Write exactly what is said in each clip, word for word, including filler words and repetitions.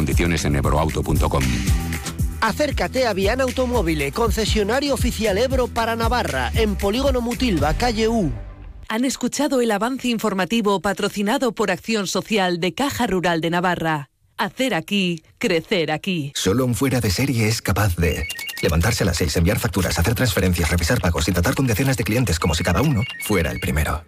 Condiciones en ebroauto punto com. Acércate a Viana Automóvil, concesionario oficial Ebro para Navarra, en Polígono Mutilva, calle U. Han escuchado el avance informativo patrocinado por Acción Social de Caja Rural de Navarra. Hacer aquí, crecer aquí. Solo un fuera de serie es capaz de levantarse a las seis, enviar facturas, hacer transferencias, revisar pagos y tratar con decenas de clientes como si cada uno fuera el primero.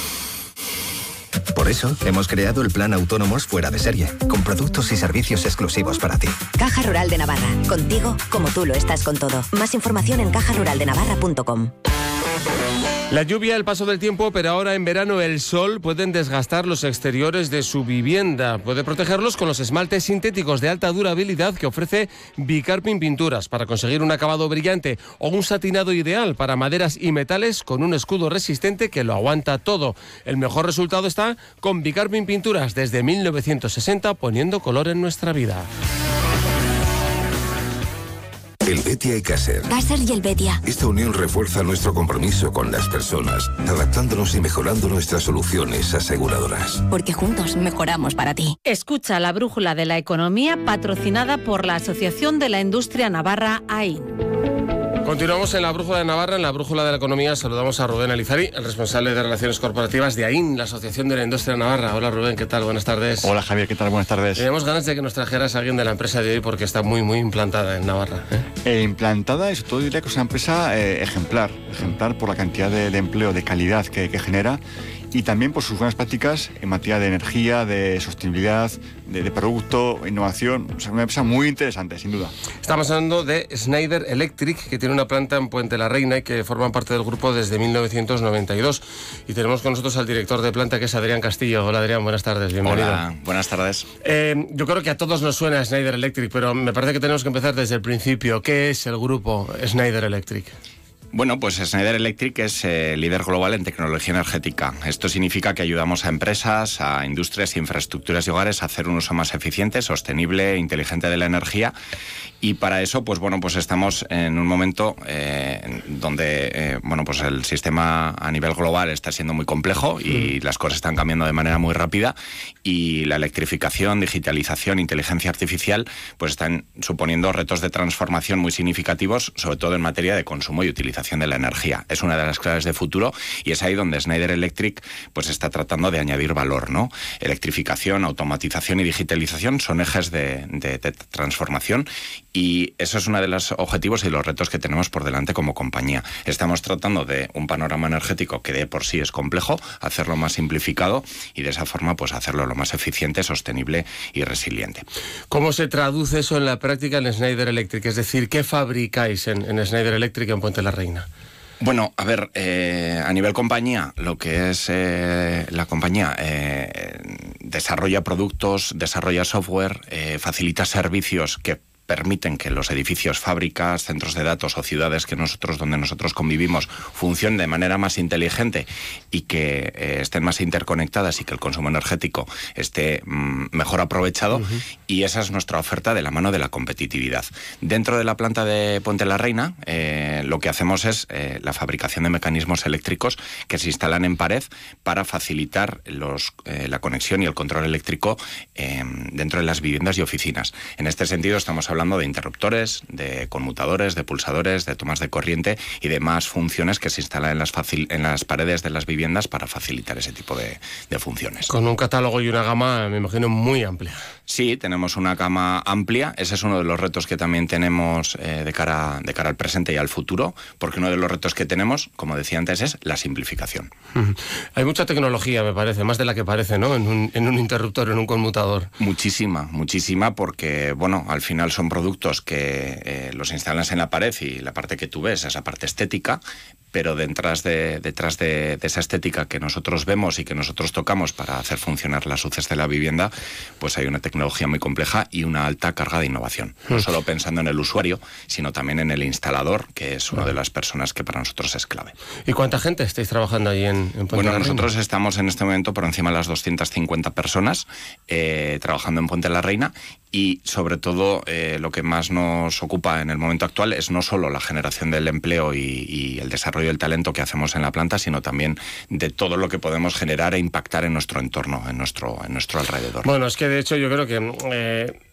Por eso, hemos creado el Plan Autónomos Fuera de Serie, con productos y servicios exclusivos para ti. Caja Rural de Navarra. Contigo, como tú lo estás con todo. Más información en caja rural de navarra punto com. La lluvia, el paso del tiempo, pero ahora en verano el sol pueden desgastar los exteriores de su vivienda. Puede protegerlos con los esmaltes sintéticos de alta durabilidad que ofrece Bicarpin Pinturas para conseguir un acabado brillante o un satinado ideal para maderas y metales con un escudo resistente que lo aguanta todo. El mejor resultado está con Bicarpin Pinturas desde mil novecientos sesenta, poniendo color en nuestra vida. El Betia y Caser. Caser y el Betia. Esta unión refuerza nuestro compromiso con las personas, adaptándonos y mejorando nuestras soluciones aseguradoras. Porque juntos mejoramos para ti. Escucha la brújula de la economía patrocinada por la Asociación de la Industria Navarra A I N. Continuamos en la Brújula de Navarra, en la Brújula de la Economía. Saludamos a Rubén Alizari, el responsable de Relaciones Corporativas de A I N, la Asociación de la Industria Navarra. Hola Rubén, ¿qué tal? Buenas tardes. Hola Javier, ¿qué tal? Buenas tardes. Tenemos ganas de que nos trajeras a alguien de la empresa de hoy porque está muy, muy implantada en Navarra. ¿eh? Eh, implantada, y sobre todo diría que es una empresa eh, ejemplar, ejemplar por la cantidad de, de empleo de calidad que, que genera y también por sus buenas prácticas en materia de energía, de sostenibilidad, de, de producto, innovación. O sea, una empresa muy interesante, sin duda. Estamos hablando de Schneider Electric, que tiene una planta en Puente la Reina y que forman parte del grupo desde mil novecientos noventa y dos. Y tenemos con nosotros al director de planta, que es Adrián Castillo. Hola Adrián, buenas tardes, bienvenido. Hola, buenas tardes. Eh, yo creo que a todos nos suena Schneider Electric, pero me parece que tenemos que empezar desde el principio. ¿Qué es el grupo Schneider Electric? Bueno, pues Schneider Electric es eh, líder global en tecnología energética. Esto significa que ayudamos a empresas, a industrias e infraestructuras y hogares a hacer un uso más eficiente, sostenible e inteligente de la energía. Y para eso, pues bueno, pues estamos en un momento eh, donde eh, bueno, pues el sistema a nivel global está siendo muy complejo y las cosas están cambiando de manera muy rápida y la electrificación, digitalización, inteligencia artificial, pues están suponiendo retos de transformación muy significativos, sobre todo en materia de consumo y utilización de la energía. Es una de las claves de futuro y es ahí donde Schneider Electric pues está tratando de añadir valor, ¿no? Electrificación, automatización y digitalización son ejes de, de, de transformación. Y eso es uno de los objetivos y los retos que tenemos por delante como compañía. Estamos tratando de un panorama energético que de por sí es complejo, hacerlo más simplificado y de esa forma pues hacerlo lo más eficiente, sostenible y resiliente. ¿Cómo se traduce eso en la práctica en Schneider Electric? Es decir, ¿qué fabricáis en, en Schneider Electric en Puente la Reina? Bueno, a ver, eh, a nivel compañía, lo que es eh, la compañía eh, desarrolla productos, desarrolla software, eh, facilita servicios que permiten que los edificios, fábricas, centros de datos o ciudades que nosotros donde nosotros convivimos funcionen de manera más inteligente y que eh, estén más interconectadas y que el consumo energético esté mm, mejor aprovechado. Uh-huh. Y esa es nuestra oferta de la mano de la competitividad. Dentro de la planta de Puente la Reina, eh, lo que hacemos es eh, la fabricación de mecanismos eléctricos que se instalan en pared para facilitar los, eh, la conexión y el control eléctrico eh, dentro de las viviendas y oficinas. En este sentido estamos hablando de interruptores, de conmutadores, de pulsadores, de tomas de corriente y demás funciones que se instalan en las, facil- en las paredes de las viviendas para facilitar ese tipo de, de funciones. Con un catálogo y una gama, me imagino, muy amplia. Sí, tenemos una gama amplia. Ese es uno de los retos que también tenemos eh, de cara, de cara al presente y al futuro, porque uno de los retos que tenemos, como decía antes, es la simplificación. Uh-huh. Hay mucha tecnología, me parece, más de la que parece, ¿no? En un, en un interruptor, en un conmutador. Muchísima, muchísima, porque, bueno, al final son productos que eh, los instalas en la pared y la parte que tú ves es la parte estética, pero detrás de, detrás de, de esa estética que nosotros vemos y que nosotros tocamos para hacer funcionar las luces de la vivienda, pues hay una tecnología muy compleja y una alta carga de innovación. No solo pensando en el usuario, sino también en el instalador, que es una de las personas que para nosotros es clave. ¿Y cuánta gente estáis trabajando ahí en, en Puente Bueno, la Reina? nosotros estamos en este momento por encima de las doscientas cincuenta personas eh, trabajando en Puente la Reina y sobre todo eh, lo que más nos ocupa en el momento actual es no solo la generación del empleo y, y el desarrollo del talento que hacemos en la planta, sino también de todo lo que podemos generar e impactar en nuestro entorno, en nuestro, en nuestro alrededor. Bueno, es que de hecho yo creo que eh,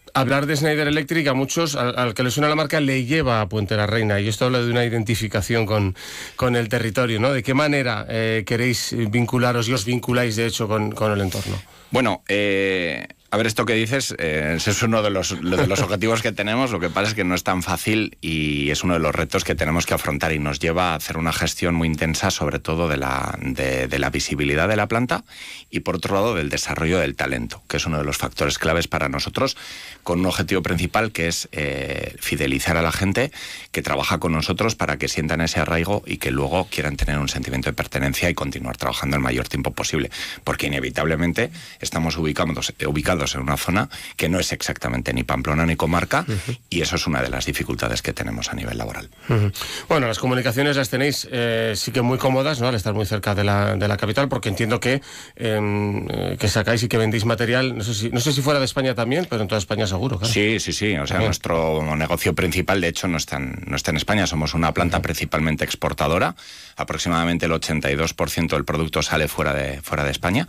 Hablar de Schneider Electric a muchos, al, al que le suena la marca, le lleva a Puente la Reina, y esto habla de una identificación con, con el territorio, ¿no? ¿De qué manera eh, queréis vincularos y os vinculáis, de hecho, con, con el entorno? Bueno, eh, a ver, esto que dices, eh, ese es uno de los, de los objetivos que tenemos. Lo que pasa es que no es tan fácil y es uno de los retos que tenemos que afrontar, y nos lleva a hacer una gestión muy intensa, sobre todo de la, de, de la visibilidad de la planta y, por otro lado, del desarrollo del talento, que es uno de los factores claves para nosotros, con un objetivo principal que es eh, fidelizar a la gente que trabaja con nosotros para que sientan ese arraigo y que luego quieran tener un sentimiento de pertenencia y continuar trabajando el mayor tiempo posible, porque inevitablemente estamos ubicados, ubicados en una zona que no es exactamente ni Pamplona ni comarca, uh-huh. y eso es una de las dificultades que tenemos a nivel laboral. Uh-huh. Bueno, las comunicaciones las tenéis eh, sí que muy cómodas, ¿no?, al estar muy cerca de la, de la capital, porque entiendo que, eh, que sacáis y que vendéis material, no sé, si, no sé si fuera de España también, pero en toda España seguro, claro. Sí, sí, sí, o sea, Bien. nuestro negocio principal, de hecho, no está en, no está en España, somos una planta uh-huh. principalmente exportadora, aproximadamente el ochenta y dos por ciento del producto sale fuera de, fuera de España,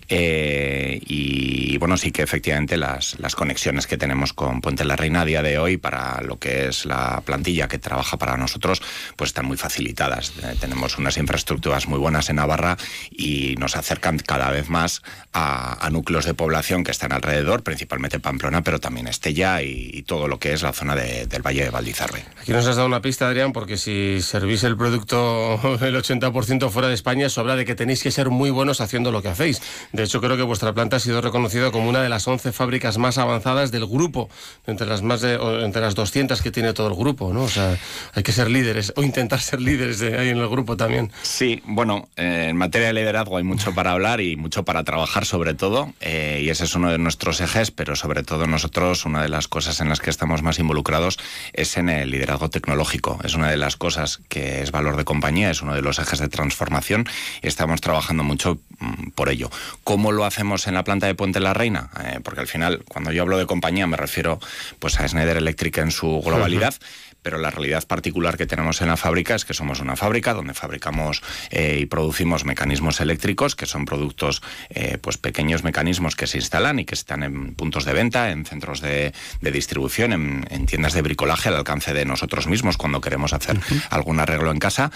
eh, y bueno, sí que efectivamente las, las conexiones que tenemos con Puente la Reina a día de hoy para lo que es la plantilla que trabaja para nosotros, pues están muy facilitadas. Eh, tenemos unas infraestructuras muy buenas en Navarra y nos acercan cada vez más a, a núcleos de población que están alrededor, principalmente Pamplona, pero también Estella y, y todo lo que es la zona de, del Valle de Valdizarbe. Aquí nos has dado una pista, Adrián, porque si servís el producto el ochenta por ciento fuera de España, eso habla de que tenéis que ser muy buenos haciendo lo que hacéis. De hecho, creo que vuestra planta ha sido reconocida como una de las once fábricas más avanzadas del grupo, entre las más de, entre las doscientas que tiene todo el grupo, ¿no? O sea, hay que ser líderes, o intentar ser líderes de ahí en el grupo también. Sí, bueno, eh, en materia de liderazgo hay mucho para hablar y mucho para trabajar, sobre todo, eh, y ese es uno de nuestros ejes, pero sobre todo nosotros, una de las cosas en las que estamos más involucrados es en el liderazgo tecnológico. Es una de las cosas que es valor de compañía, es uno de los ejes de transformación, y estamos trabajando mucho mm, por ello. ¿Cómo lo hacemos en la planta de Puente la Reina? Eh, porque al final, cuando yo hablo de compañía, me refiero pues a Schneider Electric en su globalidad, uh-huh. pero la realidad particular que tenemos en la fábrica es que somos una fábrica donde fabricamos eh, y producimos mecanismos eléctricos, que son productos, eh, pues pequeños mecanismos que se instalan y que están en puntos de venta, en centros de, de distribución, en, en tiendas de bricolaje al alcance de nosotros mismos cuando queremos hacer uh-huh. algún arreglo en casa,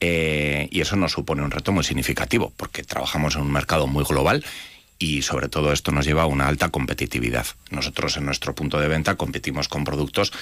eh, y eso nos supone un reto muy significativo, porque trabajamos en un mercado muy global. Y sobre todo esto nos lleva a una alta competitividad. Nosotros en nuestro punto de venta competimos con productos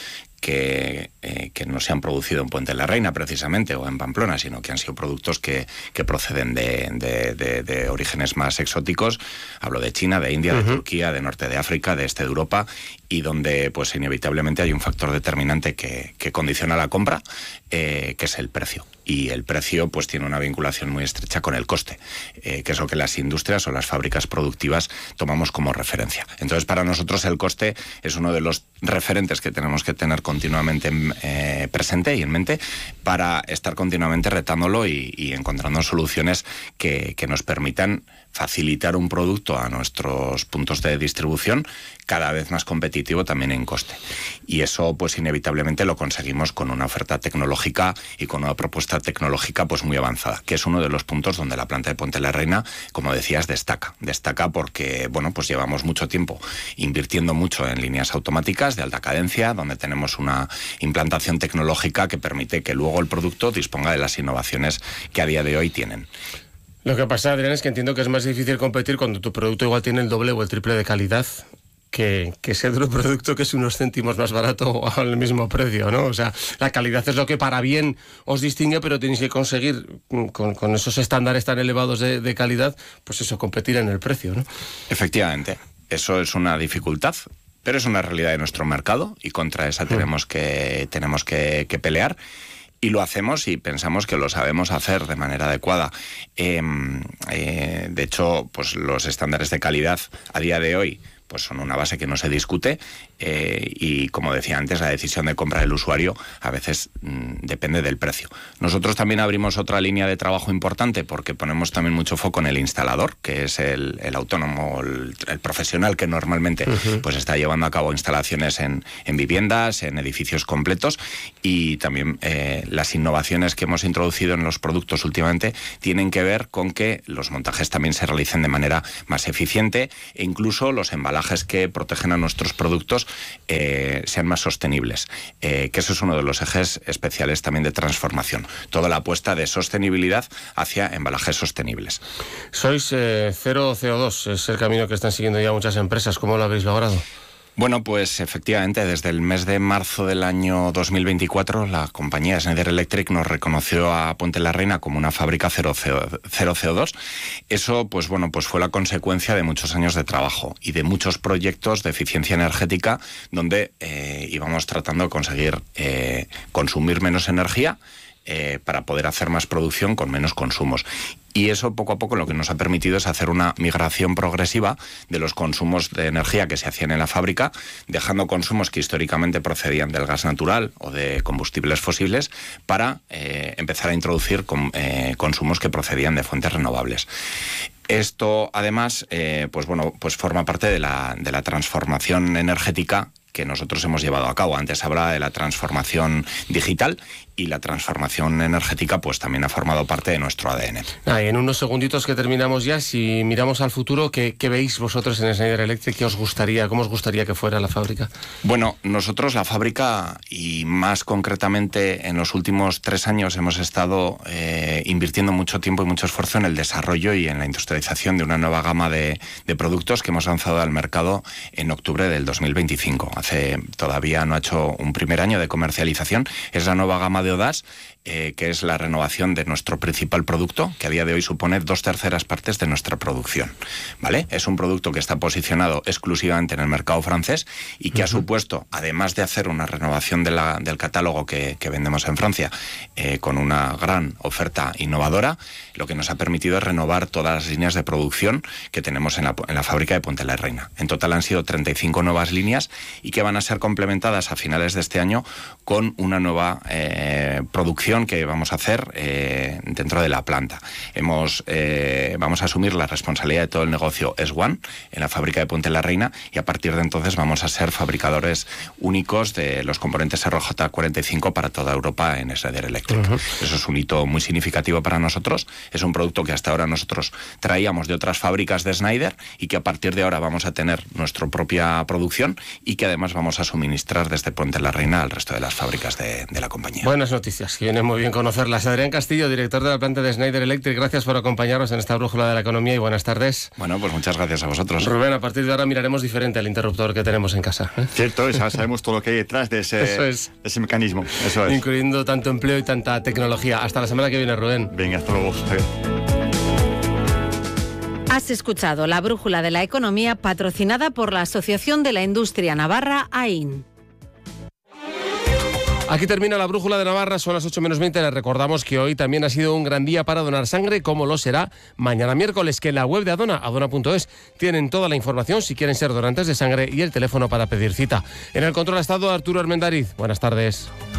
que, eh, que no se han producido en Puente la Reina precisamente o en Pamplona, sino que han sido productos que, que proceden de, de, de, de orígenes más exóticos. Hablo de China, de India, uh-huh. de Turquía, de norte de África, de este de Europa, y donde pues inevitablemente hay un factor determinante que, que condiciona la compra, eh, que es el precio. Y el precio pues tiene una vinculación muy estrecha con el coste, eh, que es lo que las industrias o las fábricas productivas tomamos como referencia. Entonces, para nosotros el coste es uno de los referentes que tenemos que tener continuamente eh, presente y en mente para estar continuamente retándolo y, y encontrando soluciones que, que nos permitan facilitar un producto a nuestros puntos de distribución cada vez más competitivo también en coste. Y eso pues inevitablemente lo conseguimos con una oferta tecnológica y con una propuesta tecnológica pues muy avanzada, que es uno de los puntos donde la planta de Puente la Reina, como decías, destaca. Destaca porque, bueno, pues llevamos mucho tiempo invirtiendo mucho en líneas automáticas de alta cadencia, donde tenemos una implantación tecnológica que permite que luego el producto disponga de las innovaciones que a día de hoy tienen. Lo que pasa, Adrián, es que entiendo que es más difícil competir cuando tu producto igual tiene el doble o el triple de calidad que, que ese otro producto que es unos céntimos más barato al mismo precio, ¿no? O sea, la calidad es lo que para bien os distingue, pero tenéis que conseguir con, con esos estándares tan elevados de, de calidad, pues eso, competir en el precio, ¿no? Efectivamente, eso es una dificultad, pero es una realidad de nuestro mercado y contra esa tenemos que, tenemos que, que pelear. Y lo hacemos y pensamos que lo sabemos hacer de manera adecuada. Eh, eh, de hecho, pues los estándares de calidad a día de hoy pues son una base que no se discute, eh, y como decía antes, la decisión de compra del usuario a veces mmm, depende del precio. Nosotros también abrimos otra línea de trabajo importante porque ponemos también mucho foco en el instalador, que es el, el autónomo, el, el profesional que normalmente uh-huh. pues está llevando a cabo instalaciones en, en viviendas, en edificios completos, y también eh, las innovaciones que hemos introducido en los productos últimamente tienen que ver con que los montajes también se realicen de manera más eficiente e incluso los embalajes embalajes que protegen a nuestros productos eh, sean más sostenibles, eh, que eso es uno de los ejes especiales también de transformación, toda la apuesta de sostenibilidad hacia embalajes sostenibles. Sois eh, cero C O dos, es el camino que están siguiendo ya muchas empresas. ¿Cómo lo habéis logrado? Bueno, pues efectivamente, desde el mes de marzo del año dos mil veinticuatro, la compañía Schneider Electric nos reconoció a Puente la Reina como una fábrica cero C O dos. Eso, pues bueno, pues fue la consecuencia de muchos años de trabajo y de muchos proyectos de eficiencia energética donde eh, íbamos tratando de conseguir eh, consumir menos energía eh, para poder hacer más producción con menos consumos. Y eso poco a poco lo que nos ha permitido es hacer una migración progresiva de los consumos de energía que se hacían en la fábrica, dejando consumos que históricamente procedían del gas natural o de combustibles fósiles para eh, empezar a introducir con, eh, consumos que procedían de fuentes renovables. Esto, además, eh, pues bueno, pues forma parte de la, de la transformación energética que nosotros hemos llevado a cabo. Antes hablaba de la transformación digital y la transformación energética pues también ha formado parte de nuestro A D N. Ah, y en unos segunditos que terminamos ya, si miramos al futuro, ¿qué, qué veis vosotros en Schneider Electric? ¿Qué os gustaría, cómo os gustaría que fuera la fábrica? Bueno, nosotros la fábrica, y más concretamente en los últimos tres años, hemos estado eh, invirtiendo mucho tiempo y mucho esfuerzo en el desarrollo y en la industrialización de una nueva gama de, de productos que hemos lanzado al mercado en octubre del dos mil veinticinco. Hace todavía no ha hecho un primer año de comercialización. Es la nueva gama de Odas, eh, que es la renovación de nuestro principal producto, que a día de hoy supone dos terceras partes de nuestra producción, ¿vale? Es un producto que está posicionado exclusivamente en el mercado francés y que uh-huh. ha supuesto, además de hacer una renovación de la, del catálogo que, que vendemos en Francia, eh, con una gran oferta innovadora, lo que nos ha permitido es renovar todas las líneas de producción que tenemos en la, en la fábrica de Puente la Reina. En total han sido treinta y cinco nuevas líneas y que van a ser complementadas a finales de este año con una nueva eh, producción que vamos a hacer eh, dentro de la planta. Hemos, eh, vamos a asumir la responsabilidad de todo el negocio S uno en la fábrica de Puente la Reina y a partir de entonces vamos a ser fabricadores únicos de los componentes R J cuarenta y cinco para toda Europa en Schneider Electric. Uh-huh. Eso es un hito muy significativo para nosotros. Es un producto que hasta ahora nosotros traíamos de otras fábricas de Schneider y que a partir de ahora vamos a tener nuestra propia producción y que además vamos a suministrar desde Puente la Reina al resto de las fábricas de, de la compañía. Buenas noticias, que viene muy bien conocerlas. Adrián Castillo, director de la planta de Schneider Electric, gracias por acompañarnos en esta brújula de la economía y buenas tardes. Bueno, pues muchas gracias a vosotros. Rubén, a partir de ahora miraremos diferente al interruptor que tenemos en casa, ¿eh? Cierto, ya sabemos todo lo que hay detrás de ese, Eso es. de ese mecanismo. Eso es. Incluyendo tanto empleo y tanta tecnología. Hasta la semana que viene, Rubén. Venga, hasta luego. Has escuchado la brújula de la economía patrocinada por la Asociación de la Industria Navarra, A I N. Aquí termina la brújula de Navarra, son las ocho menos veinte. Les recordamos que hoy también ha sido un gran día para donar sangre, como lo será mañana miércoles, que en la web de Adona, adona punto es, tienen toda la información si quieren ser donantes de sangre y el teléfono para pedir cita. En el control ha estado Arturo Armendariz. Buenas tardes.